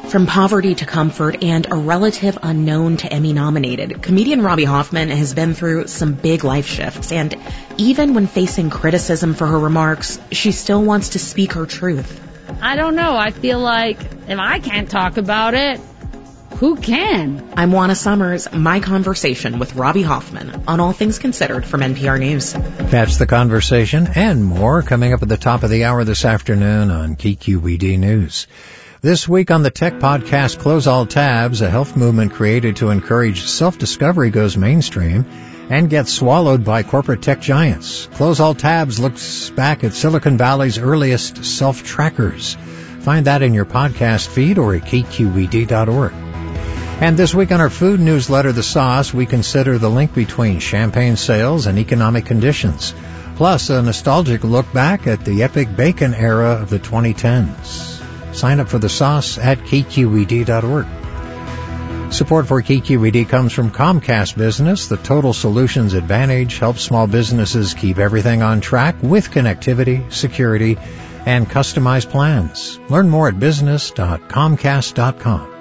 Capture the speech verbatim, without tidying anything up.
From poverty to comfort and a relative unknown to Emmy-nominated, comedian Robbie Hoffman has been through some big life shifts, and even when facing criticism for her remarks, she still wants to speak her truth. I don't know. I feel like if I can't talk about it, who can? I'm Juana Summers, my conversation with Robbie Hoffman on All Things Considered from N P R News. That's the conversation and more coming up at the top of the hour this afternoon on K Q E D News. This week on the Tech Podcast, Close All Tabs, a health movement created to encourage self-discovery goes mainstream and gets swallowed by corporate tech giants. Close All Tabs looks back at Silicon Valley's earliest self-trackers. Find that in your podcast feed or at K Q E D dot org. And this week on our food newsletter, The Sauce, we consider the link between champagne sales and economic conditions, plus a nostalgic look back at the epic bacon era of the twenty tens. Sign up for The Sauce at K Q E D dot org. Support for K Q E D comes from Comcast Business. The Total Solutions Advantage helps small businesses keep everything on track with connectivity, security, and customized plans. Learn more at business dot comcast dot com.